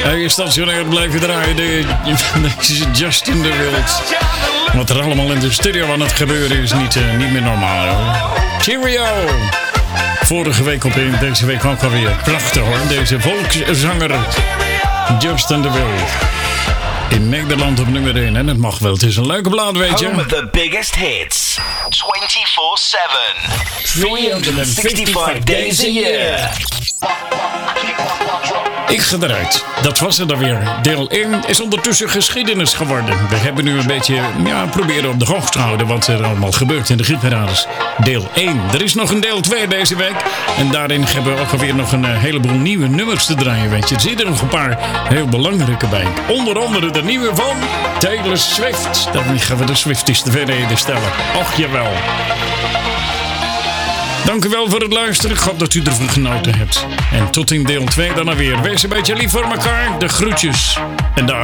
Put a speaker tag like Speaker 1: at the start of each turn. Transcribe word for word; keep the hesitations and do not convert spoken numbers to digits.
Speaker 1: Hij is stationair blijven draaien. De, deze Justin de Wild. Wat er allemaal in de studio aan het gebeuren is niet, uh, niet meer normaal. Hoor. Cheerio! Vorige week op één, deze week ook alweer. Prachtig hoor, deze volkszanger Justin de Wild. In Nederland op nummer één. En het mag wel, het is een leuke plaat, weet je.
Speaker 2: Home of the biggest hits. twenty-four seven. three hundred sixty-five days a year.
Speaker 1: Ik ga eruit. Dat was het dan weer. Deel één is ondertussen geschiedenis geworden. We hebben nu een beetje ja, proberen op de hoogte te houden wat er allemaal gebeurt in de gietparades. Deel één. Er is nog een deel twee deze week. En daarin hebben we ook alweer nog een heleboel nieuwe nummers te draaien. Weet je. Er zitten er nog een paar heel belangrijke bij. Onder andere de nieuwe van Taylor Swift. Dan gaan we de Swifties tevreden stellen. Och jawel. Dank u wel voor het luisteren. Ik hoop dat u ervan genoten hebt. En tot in deel twee dan alweer. Wees een beetje lief voor elkaar. De groetjes. En dag.